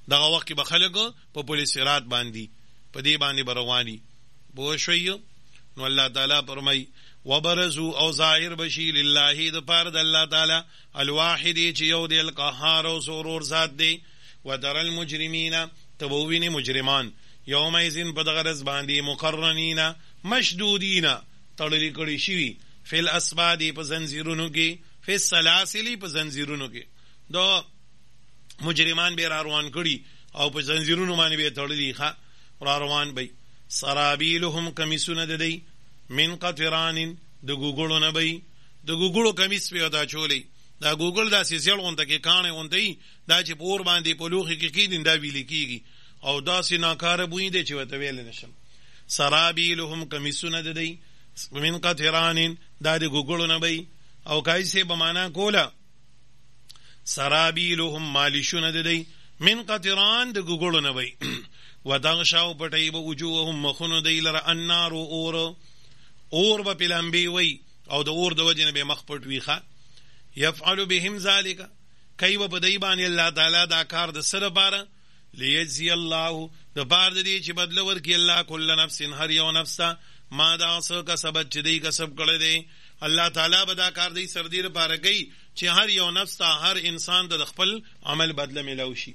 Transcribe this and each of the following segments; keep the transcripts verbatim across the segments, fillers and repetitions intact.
دغه وخت کې به خلک په پل صراط باندې په دې باندې برواني پوه شوي. نو الله تعالی فرمای وبرزوا او ظاهر بشي لله د پاره د الله تعالی الواحد چې یو دی القهار او سرور ذات دی. وترى المجرمین تبوین مجرمان یومئذ په دغه ورځ باندې مقرنین مشدودین تړلي کړي شوي فی الاسباد په زنجیرونو کې فی السلاسل په زنجیرونو کې دا مجرمان به را روان کړي او په زنجیرونو باندې به تړلي ښه را روان بي. سرابیلهم کمیسونه د دی من قطران د ګوګړو نه بي د ګوګړو کمیس په ادا چولې دا ګوګل دا سیسل اونته کې کانه اونته دا چې پور باندې په لوخي کې کیدین دا ویل کیږي او دا سې ناکاره بوې دي چې وته ویل نشم. سرابیلهم کمیسونه د دی من قطران دا د ګوګړو نه بي او کایسه به معنا کولا سرابیلهم مالشونه د دی من قطران د ګوګړو نه بي ودغشاو پټي به وجوههم مخونو دی لره النار اور اور به پلمبي وي او د اور د وجنه به مخ پټ ویخه. يفعل بهم ذلك کای به بدای باندې الله تعالی دا کار د سره بار ليجزي الله د بار دې چې بدل ورکي الله کل نفس هر یو نفس ما دا څه کسب چې دی کسب کړی دی الله تعالی به دا کار دی سر دې لپاره کوي چې هر یو نفس ته هر انسان د خپل عمل بدله ملو شي.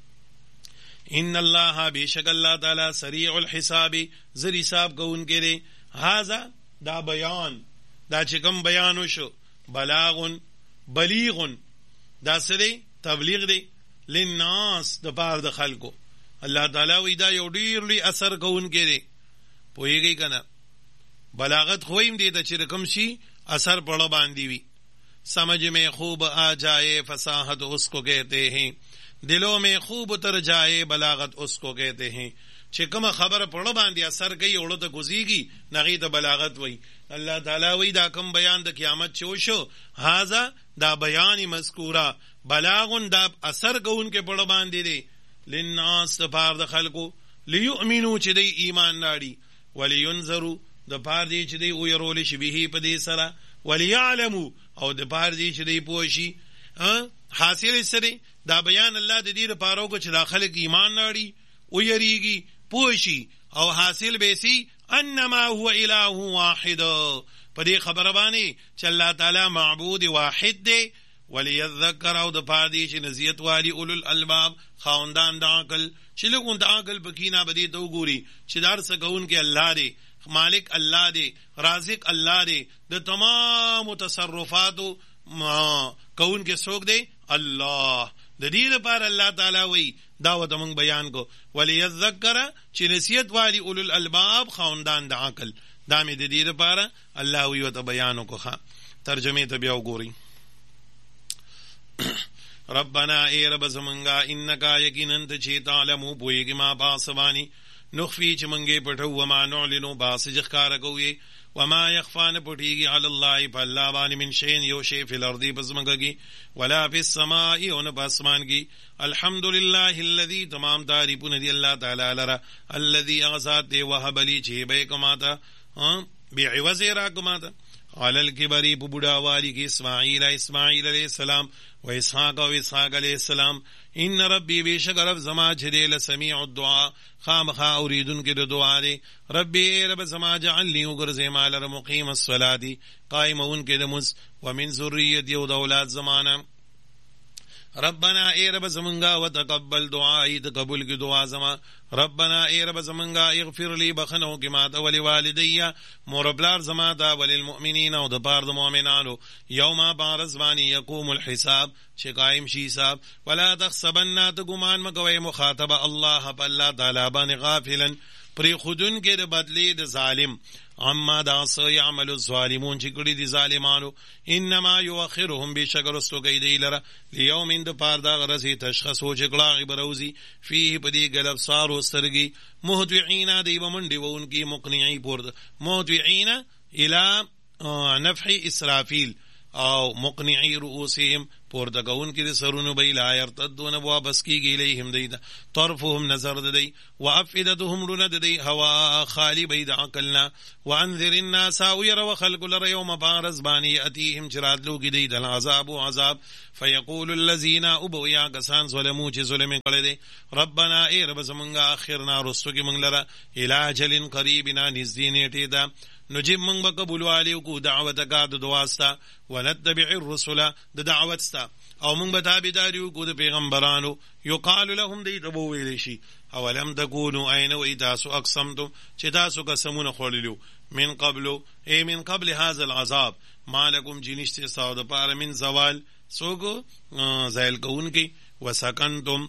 ان الله بیشک الله تعالی سریع الحساب زری حساب کوون کړي. هاذا دا بیان دا چې کوم بیان وشو بلاغ بلیغ دا سره تبلیغ دی للناس د پاره د خلکو. الله تعالی وی دا یو ډیر لوی اثر کوون کړي پوهیږي کنه. بلاغت خویم دی د چې کوم شي اثر پړه باندې وي. سمجھ میں خوب آ جائے فصاحت اس کو کہتے ہیں دلوں میں خوب اتر جائے بلاغت اس کو کہتے ہیں. چې کومه خبره پړه باندې اثر کوي وړو ته گزيږي نغې ته بلاغت وای. الله تعالی وی دا کوم بیان د قیامت چې وشو هاذا دا بیان مذکورا بلاغون دا اثر کوون کې پړه باندې دی للناس پار د خلکو ليؤمنو چې دی ایمان راړي ولينذروا د پار دی چې دی او يرول شي به په دې سره وليعلموا او د پار دی چې دی پوشي حاصل سره دا بیان الله د دې لپاره کو چې داخله ایمان راړي او یریږي پوشي او حاصل به سي انما هو اله واحد په دې خبره باندې چې الله تعالی معبود واحد دی. وليذكر او د پادې چې نزیت والی اولو الالباب خاوندان د عقل چې لګون د عقل بکینا بده تو ګوري چې دار سګون کې الله دی مالک الله دی رازق الله دی د تمام تصرفاتو کون کې څوک دی الله. د دې لپاره الله تعالی وی دعوت موږ بیان کو وليذكر چې نصیحت والی اولو الالباب خاوندان د عقل دا مې د دې لپاره الله وی وت بیان کو. ښه ترجمه ته بیا وګورئ. ربنا اے رب زمنگا انکا یقیناً تچی تعلمو پوئیگی ما پاسوانی نخفی چی منگے پٹھو وما نعلنو باس جخکار کوئے وما یخفان پٹھیگی علی اللہ پا اللہ بانی من شین یو شی فی الارضی بزمگگی ولا فی السمائی اون پاسمان کی. الحمدللہ اللذی تمام تعریفون دی اللہ تعالی لرا اللذی اغزات دے وحبلی چی بے کماتا بعوض را کماتا علی الکبری بوڑا والی کی اسماعیل اسماعیل علیہ السلام و اسحاق و اسحاق علیہ السلام. ان ربی بیشک رب زما چھدے لسمیع الدعا خام خا اوریدن کے دعا دے. ربی رب زما جعلنی اگرزے مالر مقیم الصلاة قائمون کے دمز ومن ذریتی و دولات زمانا. ربنا اے رب زمنگا وتقبل دعائی تقبل کی دعا زما. ربنا اے رب زمنگا اغفر لی بخنو کی ماتا ولی والدیا موربلار زماتا ولی المؤمنین و دپار دا مؤمنانو یوما بارزوانی یقوم الحساب چه قائم شی حساب. ولا تخصبنا تگمان مکوی مخاطب اللہ پا اللہ تعالی بان غافلا پری خودن کے دا بدلی دا ظالم اما دا سو یعمل الظالمون چکڑی دی ظالمانو. انما یوخرهم بشکر استو گئی دی لرا لیوم دا پار دا غرزی تشخص ہو چکلاغی بروزی فیه پدی گلب سارو سرگی مهتوعین دی بمندی و ان کی مقنعی پورد مهتوعین الى نفح اسرافیل او مقنعی رؤوسهم پورته کوونکي د سرونو به لا یرتدون واپس کیږي الیهم دی ته طرفهم نظر د دی وافئدتهم رونه د دی هوا خالی به د عقلنا وانذر الناس وير وخلق لر يوم بارز بانی اتيهم چراتلو کی دی د عذاب او عذاب فيقول الذين ابوا كسان ظلموا چې ظلم کړي دي ربنا اي رب زمونږه اخرنا رستو کې مونږ لره الاجل قريبنا نزدينټي دا نجيب من بقبول عليكم دعوتك د دواستا ونتبع الرسل د دعوتستا او من بتابداريو کو د پیغمبرانو يقال لهم دي تبو ویل شي اولم تكونوا اين ويتاسو اقسمتم چې تاسو قسمونه خورلو من قبل اي من قبل هذا العذاب ما لكم جنشت صاد پار من زوال سوګو زایل کون کی وسکنتم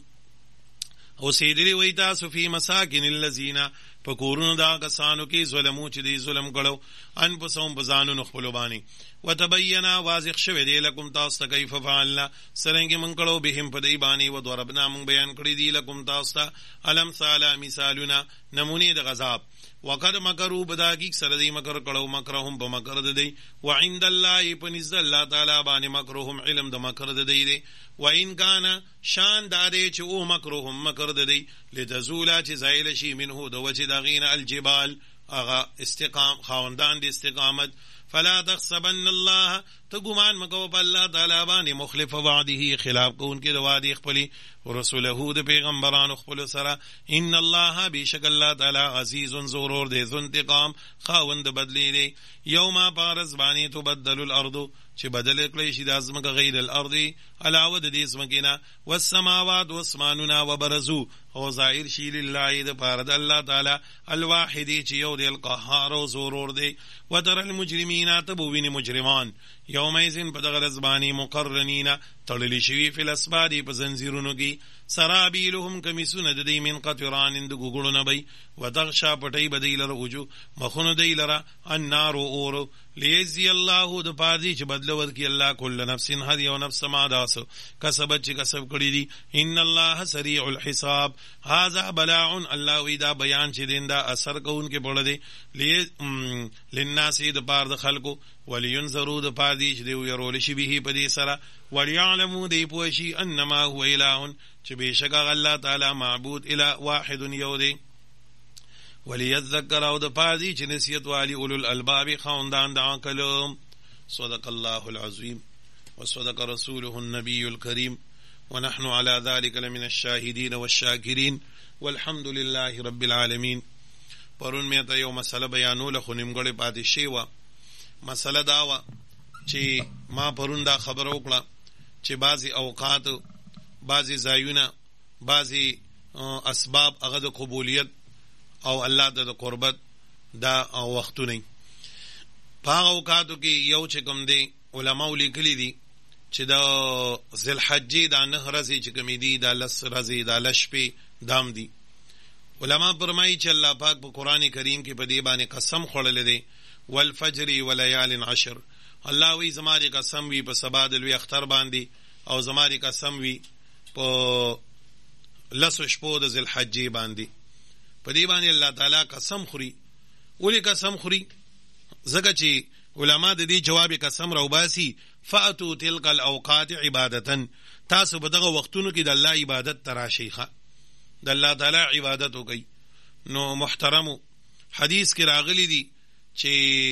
او سیدری ویتاسو فی مساکن الذین پکورونو دا کسانو کی ظلمو چې دی ظلم کړو انفسهم بزانو نخپلو بانی وتبینا واضح شوه دی لکم تاسو کیف فعلنا سرنګ من کړو بهم په دی بانی و ضربنا من بیان کړی دی لکم تاسو الم سالا مثالنا نمونه د غضب وقد مکروا بداکی سره دی مکر کړو مکرهم په مکر د دی وعند الله پنځ الله تعالی باندې مکرهم علم د مکر د دی دی وان کان شان داري چې او مکرهم مکر د دی لتزولا چې زایل شي منه د وجه دغین الجبال اغا استقام خواندان دی استقامت فلا تحسبن الله تګمان مکو په الله تعالی باندې مخلف وعده خلاف کوونکې د وعده خپل ورسوله د پیغمبرانو خپل سره ان الله بشک الله تعالی عزیز زورور دی ذو انتقام خاوند بدلی دی یوم بارز باندې تبدل الارض چې بدل کړی شي د ازمکه غیر الارض علاوه د دې ازمکینا والسماوات واسماننا وبرزو او ظاهر شي لله د پاره د الله تعالی الواحد چې یو دی القهار او زورور دی وتر المجرمین تبوین مجرمان یومئذ بدغ رزبانی مقرنین تړلی شوی فی الاسباد په زنجیرونو کې سرابیلهم کمیسونه د دې من قطران د ګوګړو نه بی ودغشا پټی بدی لره وجو مخونه دی لره النار اور لیجزی الله د پادی چې بدل ورکی الله کل نفس هر یو نفس ما داس کسبت چې کسب کړی دی ان الله سریع الحساب هذا بلاء الله ودا بیان چې دیندا اثر کوون کې بوله دی للناس د پاره د خلکو ولینذروا د پادی چې دی يرول شي به په دې سره وليعلموا دی پوشي انما هو اله چې بشک الله تعالی معبود اله واحد یودی وليذكر او د پادی چې نسیت والی اولو الالباب خوندان د عقل صدق الله العظیم وصدق رسوله النبي الكريم ونحن على ذلك لمن الشاهدين والشاكرين والحمد لله رب العالمين پرون مې ته یو مسله بیانوله خو نیمګړې پاتې شوې وه مسله دا وه چې ما پرون دا خبره وکړه چې بعضې اوقات بعضې ځایونه بعضې اسباب هغه د قبولیت او الله د قربت دا وختونه په هغه اوقاتو کې یو چې کوم دی علماو لیکلي دي چې د ذوالحجې دا نه ورځې چې کومې دي دا لس ورځې دا لس شپې دام دي علما فرمایي چې الله پاک په قرآن کریم کې په دې باندې قسم خوړلی دی والفجر وليال عشر الله وی زما دې قسم وي په سبا د لوی اختر باندې او زما دې قسم وي په لسو شپو د ذوالحجې باندې په دې باندې الله تعالی قسم خوري ولې قسم خوري ځکه چې علما د دې جواب قسم راوباسي فاتو تلک الاوقات عبادتا تاسو په دغه وختونو کې د الله عبادت تراشیخه د الله تعالی عبادت وکي نو محترمو حدیث کې راغلی دي چې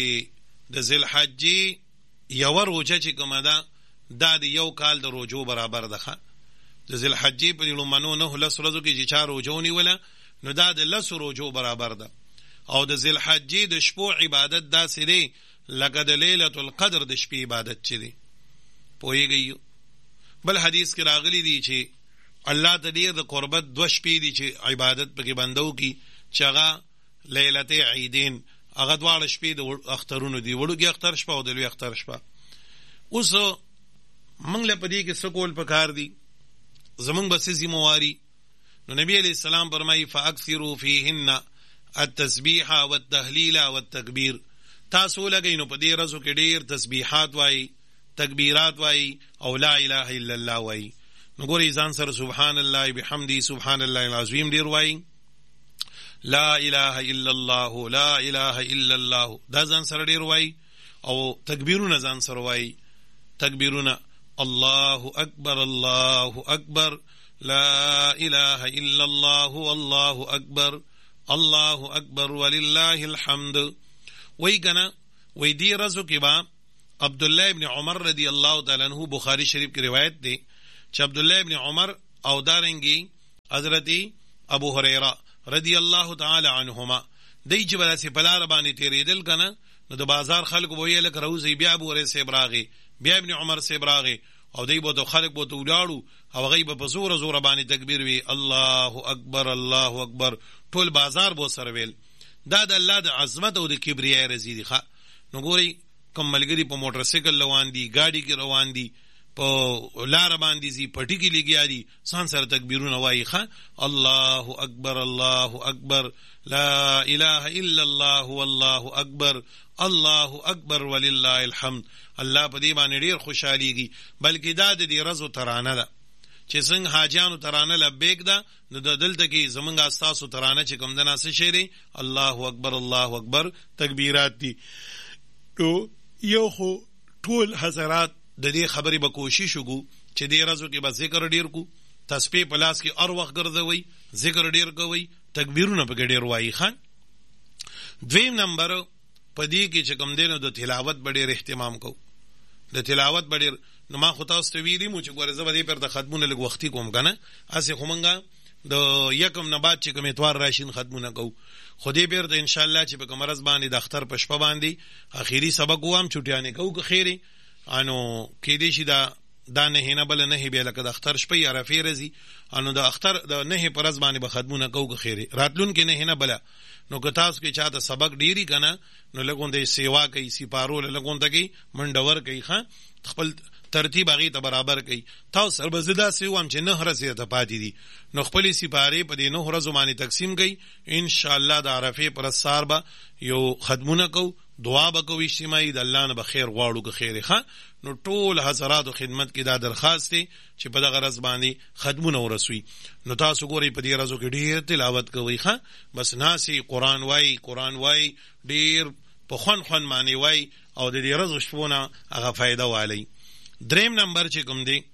د ذوالحجې یو روزه چې کومه ده دا د یو کال د روزو برابر ده د ذوالحجې په لومړنو نه لس ورځو کې چې چا روزه ونیوله نو دا د لس روزو برابر ده او د ذوالحجې د شپو عبادت داسې دی لکه د لیلة القدر د شپې عبادت چې دی پوهیږئ بل حدیث کې راغلی دی چې الله ته ډېر د قربت دوه شپې دي چې عبادت پکې بندو کی چې هغه لیلة عیدین هغه دواړه شپې د اخترونو دي وړوکې اختر شپه او د لوی اختر شپه اوس موږ له په دې کې څه کول پکار دي زمونږ به څه ذمواري نو نبی علیہ السلام فرمایي فاکثروا فیهن التسبیح والتهلیل والتکبیر تاسو لګئ نو په دې ورځو کې ډېر تسبیحات وایي تکبیرات وایي او لا اله الا الله وایي نو ګورئ ځان سره سبحان الله بحمدی سبحان الله العظیم ډېر وایي لا اله الا الله لا اله الا الله دا ځان سره ډېر وایي او تکبیرونه ځان سره وایي تکبیرونه الله اکبر الله اکبر لا اله الا الله والله اکبر الله اکبر ولله الحمد. وی کنا وی دی رزو کی با عبداللہ ابن عمر رضی اللہ تعالی عنہ بخاری شریف کی روایت دی چې عبداللہ ابن عمر او دارنگی حضرت ابو هريره رضی اللہ تعالی عنہما دی چې بلا سی پلار باندې تیریدل کنا نو د بازار خلق وې لک روزي بیا ابو هريره سے براغي بیا ابن عمر سے براغي او دی بو تو خلق بو تو لاړو او غیب په زور زور باندې تکبیر وی الله اکبر الله اکبر ټول بازار بو سره ویل. دا د الله د عظمت او د کبریا رضی دی ښا. نو ګوري کوم ملګری په موټر سایکل روان دي گاډي کې روان دي په لار باندې زی پټی کې لګیا دي سان سره تکبیرونه وایي ښا الله اکبر الله اکبر لا اله الا الله والله اکبر الله اکبر ولله الحمد. الله په دې باندې ډیر خوشاليږي بلکې دا د دې رزو ترانه ده چې څنګه حاجانو ترانه لبیک ده نو د دلته کې زمونږ استاسو ترانه چې کوم دنا څه شی دی الله اکبر الله اکبر تکبیرات دي. تو یو خو ټول حضرات د دې خبرې به کوشش وکړو چې دې رزو کې به ذکر ډیر کو تسبیح پلاس کې هر وخت ګرځوي ذکر ډیر کوي تکبیرونه په ډیر وایي خان. دویم نمبر په دې کې چې کوم دینو د تلاوت ډیر اهتمام کو د تلاوت ډیر. نو ما خو تاسو ته ویلي مو چې ګوره زه به دې پر د ختمونه لږ وختي کوم کنه اسې خو مونږه د یکم نه بعد چې کوم اتوار راشین ختمونه کو خو دې بیر د ان شاء الله چې په کوم ورځ باندې د اختر په شپه باندې اخیری سبق وام چټیانه کو که خیری انو کې دې شي دا دا نه نه بل نه به لکه د اختر شپه یا رفی رزي انو د اختر د نه پر ورځ باندې به ختمونه کو که خیری راتلون کې نه نه بل. نو که تاسو کې چاته سبق ډیری کنه نو لګون دې سیوا کوي سپارول لګون ته کې منډور کوي ښا خپل ترتیب هغه ته برابر کوي. تاسو سر بزدا سیوام چې نه هرسه ته پاتې دي نو خپل سپاره په دې نه ورځو باندې تقسیم کوي ان شاء الله د عرفه پر سار به یو ختمونه کو دعا وکوي اجتماعي د الله نه بخیر غواړو که خیر ښه. نو ټول حضرات خدمت کې دا درخواست دی چې په دغه ورځ باندې ختمونه ورسوي. نو تاسو ګورئ په دې ورځو کې ډیر تلاوت کوي ښه بس ناسي قران وای قران وای ډیر په خون خون معنی وای او د دې ورځو شپونه هغه فائدہ والی. دریم نمبر چې کوم دی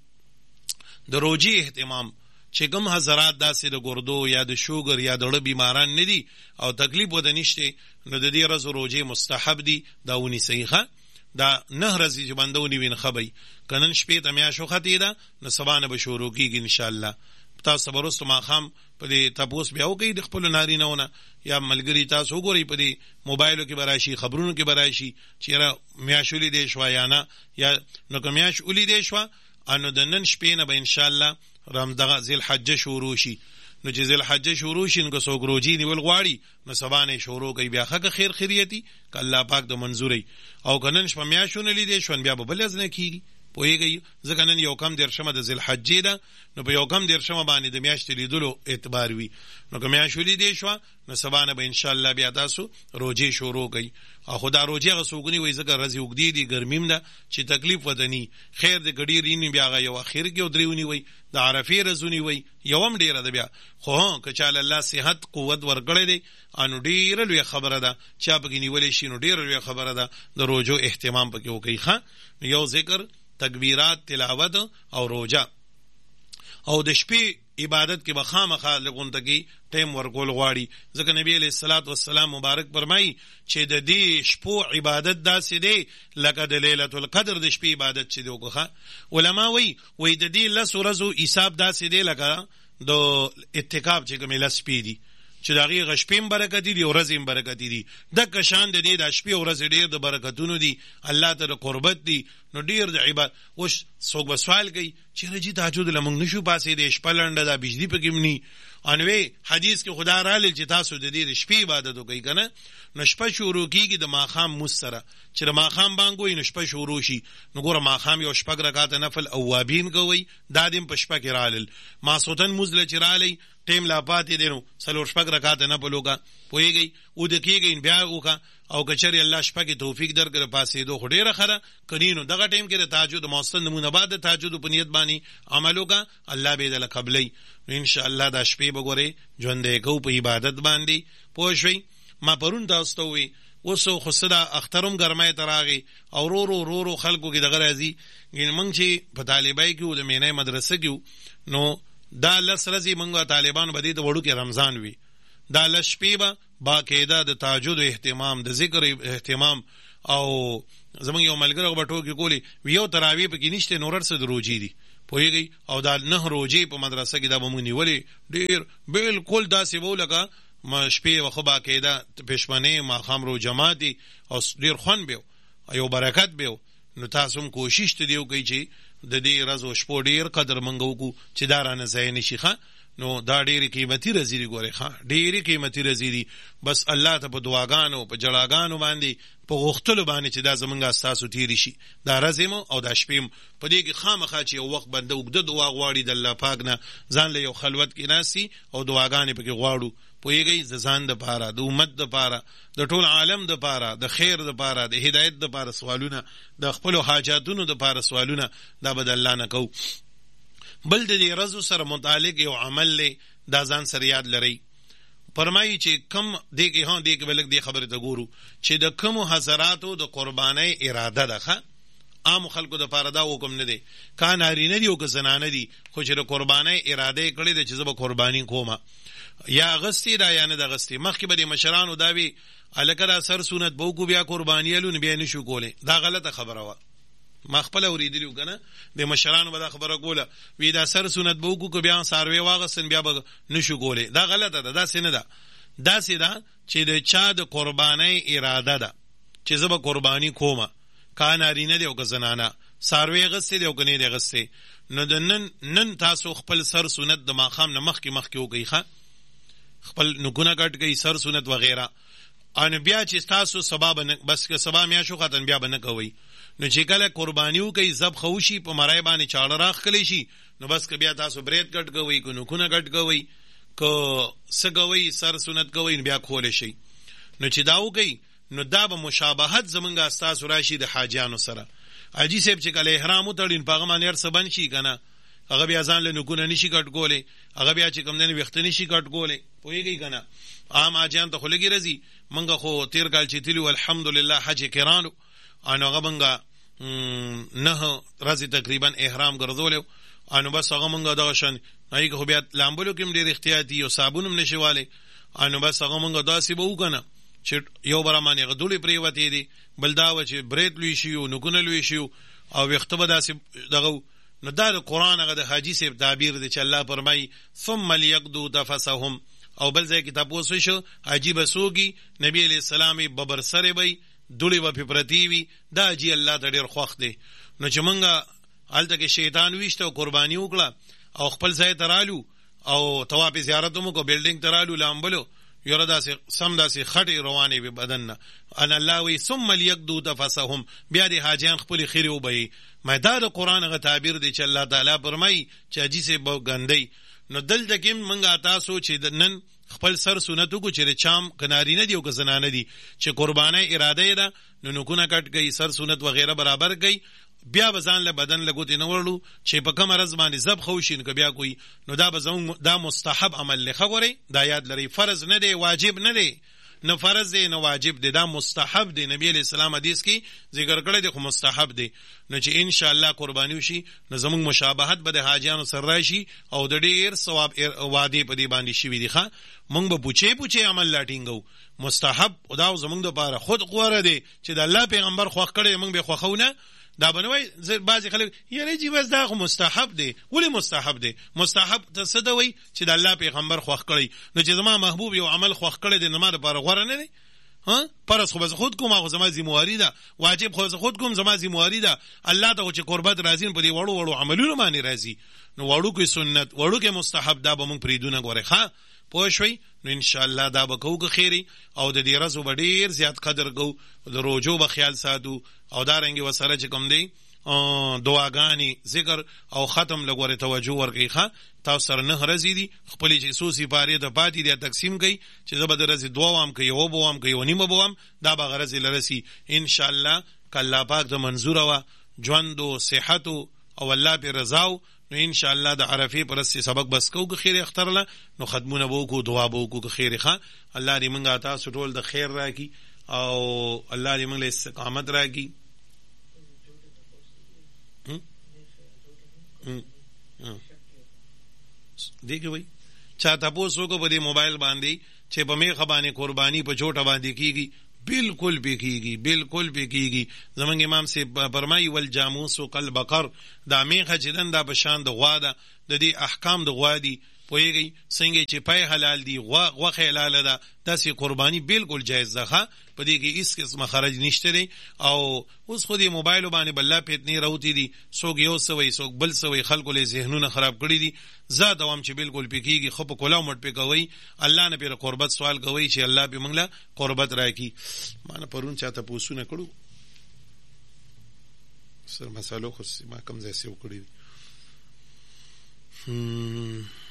د روزي اهتمام چې کوم حضرات داسې د ګردو یا د شوګر یا د ړه بیماران نه دي او تکلیف وده نشته نو د دې ورځو روزي مستحب دي داونی صحیحه دا نه ورځې چې بندونی وین خبي کنن شپې ته میاشو ختی ده نو سبانه به شروع کیږي ان شاء الله. تاسو برستو ما خام په دې تاسو بیا وکي د خپل نارینهونه یا ملګری تاسو وګورئ په دې موبایلو کې براشي خبرونو کې براشي چې را میاشولې دې شو یا نه یا نو کوم میاشولې دې شو انو د نن شپې نه به ان شاء الله رمضان ذل حج شروع شي. نو چې ذل حج شروع شي نو څوک روزي نیول غواړي نو سبانه شروع کوي بیا خکه خیر خیریتی ک الله پاک د منزوري او کنن شپه میاشونه لیدې شون بیا به بل ځنه کیږي پوهیږي ځکه نن یو کم در شمه د ذل حج ده نو په یو کم در شمه باندې د میاشتې لیدلو اعتبار وي نو که میاشولې دې شو نو سبانه به ان شاء الله بیا تاسو روزي شروع کوي. او خدا روزي غسوګنی وای ځکه رزي وګدي دي ګرمیم ده چې تکلیف ودني خیر د ګډیر رینی بیا غا یو اخر کې ودریونی وای د عرفه رزونی وای یوم ډیره ده بیا خو که چاله الله صحت قوت ورکړي دي انو ډیره لوی خبره ده چې په کې نیولې شي نو ډیره لوی خبره ده د روزو اهتمام پکې وکړي ښا. یو ذکر تکبیرات تلاوت او روزه او د شپې عبادت کې بخامخه لګونته کې ټیم ورکول غواړي ځکه نبی علیہ الصلوۃ والسلام مبارک فرمایي چې د دې شپو عبادت داسې دی لکه د ليله القدر د شپې عبادت چې دوغه علما وایي وایي د دې لس ورځو حساب داسې دی لکه د اعتکاف چې کومه لس پی دي چې دغه غشپیم برکت دي او ورځې برکت دي د کشان د دې د شپې او ورځې ډېر د برکتونو دي الله ته قربت دي نو ډېر د عبادت وش څوک سوال کوي چې رجی تهجد لمنګ نشو پاسې د شپه لنډه د بجلی پکې مني انوي حدیث کې خدا را لل چې تاسو د دې د شپې عبادت وکړئ کنه نو شپه شروع کیږي د ماخام مستره چې د ماخام بانګوي نو شپه شروع شي نو ګوره ماخام یو شپه رکعات نفل اوابین کوي دادم په شپه کې رالل ما سوتن مزله چې رالي ټیم لا پاتې دینو سلور شپږ رکعات نه بلوګه پويږي او د کېږي بیا وکا او کچري الله شپه کې توفیق درکړي پاسې دوه ډیره خره کینو دغه ټیم کې د تهجد موستن نمونه بعد د تهجد په نیت باندې عمل وکا الله به دل قبلې ان شاء الله د شپې بګوري ژوندې کو په عبادت باندې پوښوي. ما پرون تاسو ته وی اوس خو صدا اخترم ګرمای تراغي او رو رو رو رو خلکو کې دغه راځي ګین مونږ چې په طالبای کې د مینې مدرسې کې نو دا لس ورځې مونږه طالبان بده د وړو کې رمضان وي دا لس شپې به باقاعده د تهجد اهتمام د ذکر اهتمام او زمونږ یو ملګری په ټوکې کولی یو تراویح پکې نشته نور څه د روزي دي پوهیږي او دا نه روزي په مدرسه کې دا به مونږ نیولې ډېر بالکل داسې وو لکه ما شپې وخو باقاعده پښمنه ماښام رو جماعتي او ډېر خوند به یو برکت به نو تاسو هم کوشش ته دیو کوي چې د دې ورځو شپو ډېر قدر منغو کو چې دا رانه ځای نشي ښه نو دا ډېری قیمتي رزيدي ګوره ښه ډېری قیمتي رزيدي بس الله ته په دعاګانو په جړاګانو باندې په غختلو باندې چې دا زمونږه اساسو تیری شي دا رزمو او دا شپیم په دې کې خامخا چې یو وخت بنده وګد دعا غواړي د الله پاک نه ځان له یو خلوت کې ناسي او دعاګانې پکې غواړو پوهیږئ د ځان د پاره د امت د پاره د ټول عالم د پاره د خیر د پاره د هدایت د پاره سوالونه د خپل حاجاتونو د پاره سوالونه دا بد الله نه کو بل د دې رزو سره متعلق یو عمل له دا ځان سره یاد لري فرمایي چې کم دې کې هان دې کې بلک دې خبره ته ګورو چې د کوم حضراتو د قربانۍ اراده ده عام خلکو د پاره دا حکم نه دی کان اړینه دی او که زنانه دي خو چې د قربانۍ اراده کړې ده چې زه به قرباني کومه یا غستی دا یا نه د غستی مخکې به د مشرانو دا وی الکه سر سنت بو کو بیا قرباني لون بیا نشو کوله دا غلطه خبره وا ما خپل اوریدلیو کنه د مشرانو به دا خبره کوله وی دا سر سنت بو کو بیا ساروي واغسن بیا به نشو کوله دا غلطه ده دا سینه ده دا سیدا چې د چا د قرباني اراده ده چې زه به قرباني کومه کان اړینه دی او که زنانه ساروي غستی دی او کني دی غستی نو د نن نن تاسو خپل سر سنت د ماخام نه مخ کې مخ کې وکي ښه خپل نګونه کټ گئی سر سنت وغیرہ ان بیا چې تاسو سبب نه بس که سبا میا شو ختن بیا بنه کوي نو چې کله قربانیو کوي زب خوشي په مرای باندې چاړه راخ کلی شي نو بس که بیا تاسو بریت کټ کوي کو نګونه کټ کوي کو سګوي سر سنت کوي بیا کول شي نو چې داو کوي نو دا به مشابهت زمونږه استاد راشي د حاجانو سره اجي سیب چې کله احرام وتړین پاغه باندې هر سبن شي کنه هغه بیا ځان له نګونه نشي کټ کولې هغه بیا چې کوم نه وخت نشي کټ کولې پوهیږي کنه عام اجان ته خلګي رزي منګه خو تیر کال چې تلو الحمدلله حج کرانو ان هغه منګه نه رزي تقریبا احرام ګرځول انو بس هغه منګه دا شن هغه خو بیا لامبلو کې ډېر احتیاطي او صابونم نشواله انو بس هغه منګه داسې به وکنه چې یو برمانه غدولې پریوتی دي بلدا و چې بریت لوي شي او نګونه لوي شي او وخت به داسې دغه نو دا د قران هغه د حاجی صاحب تعبیر دی چې الله فرمایي ثم ليقضوا تفسهم او بل ځای کې تاسو شو عجیب سوګي نبی علیہ السلام ببر سره وي دولی و پرتی وی دا جی الله ته ډیر خوښ دی نو چې مونږه حالت کې شیطان ویشته او قرباني وکړه او خپل ځای ترالو او طواف زیارت مو کو بلډینګ ترالو لامبلو یره داسې سم داسې خټي رواني به بدن ان الله وی ثم ليقضوا تفسهم بیا د حاجیان خپل خیره وبي مدار قران غ تعبیر دی چې الله تعالی فرمای چې اجي سه بو غندې نو دلته کې منګه تاسو چې نن خپل سر سنتو کو چې چام کناری نه دی او زنانه دي چې قربانه اراده ده نو نو کو نه کټ گئی سر سنت وغیرہ برابر گئی بیا بزان له بدن لګوت نه ورلو چې په کوم رز باندې زب خوشین ک بیا کوئی نو دا بزون دا مستحب عمل لخه غوري دا یاد لري فرض نه دی واجب نه دی نه فرض دی نه واجب دی دا مستحب دی نبی علیہ السلام حدیث کی ذکر کړی دی خو مستحب دی نو چې ان شاء الله قربانی وشي نو زموږ مشابهت به د حاجیانو سره راشي او د ډیر ثواب وعده په دې باندې شي وي ښه مونږ به پوچې پوچې عمل لاټینګو مستحب او دا زموږ د لپاره خود غوړه دی چې د الله پیغمبر خوښ کړي مونږ به خوښونه دا بنوي بعضی خلک یاره جی بس دا مستحب دی ولی مستحب دی مستحب ته څه دوی چې د الله پیغمبر خوښ کړي نو چې زما محبوب یو عمل خوښ کړي د نماز لپاره غوړه نه دی ها پرس خو بس خود کوم هغه زما ذمہواری ده واجب خو خود کوم زما ذمہواری ده الله ته چې قربت راځین په دې وړو وړو عملونو باندې راځي نو وړو کې سنت وړو کې مستحب دا به موږ پریدونه غوړي ښا پوه شوي نو ان شاء الله دا به کوو خیری او د دې ورځو به ډیر زیات قدر کو د روزو به خیال ساتو او دا رنګي وسره چې کوم دی دعاګانی ذکر او ختم لګوره توجه ورکړي ښا تاسو سره نه رزي دي خپل چې سوسی پاره د پاتې دی تقسیم کړي چې زبر د رزي دوه وام کوي او بوام کوي او نیمه بوام دا به غرض لرسي ان شاء الله کله پاک د منظور وا ژوند او صحت او الله په رضاو نو ان شاء الله د عرفه پرستی سبق بس کو خیر اخترله نو خدمونه بو کو دعا بو کو خیر ښا الله دې منګه تاسو ټول د خیر راکړي او الله دې موږ له استقامت راکړي. دیکھې وای چا تاسو کو په دې موبایل باندې چې په میخه باندې قرباني په چوټه باندې کیږي، بالکل به کیږي، بالکل به کیږي. زمونږ امام سے فرمایي ول جاموس قلب بقر، دا میخه چې دن دا بشان د غوا ده، د دې احکام د غوا دي پوهیږي، څنګه چې پای حلال دي غوا غوښه حلال ده، داسې قرباني بالکل جایز ده. په دې کې هیڅ قسمه خرج نشته دی. او اوس خو دې موبایل باندې بله فتنې راوتې دي، څوک یو څه وایي څوک بل څه وایي، خلکو له ذهنونه خراب کړي دي. زه دوام چې بالکل پې کېږي خو په کلاو مټ پې کوئ، الله نه پرې قربت سوال کوئ چې الله پې موږ له قربت راکړي. ما نه پرون چاته پوښتنه کړو سر مسالو خو ما کم ځای سیو کړي دي.